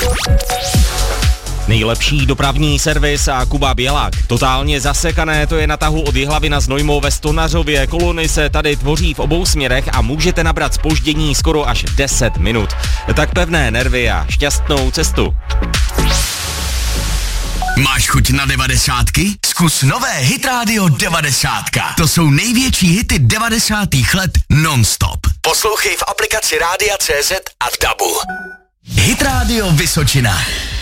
Nejlepší dopravní servis a Kuba Bělák. Totálně zasekané to je na tahu od Jihlavy na Znojmo ve Stonařově. Kolony se tady tvoří v obou směrech a můžete nabrat zpoždění skoro až 10 minut. Tak pevné nervy a šťastnou cestu. Máš chuť na 90? Zkus nové Hit Radio 90. To jsou největší hity 90. let non-stop. Poslouchej v aplikaci Rádia.cz a v DABu. Hit Radio Vysočina.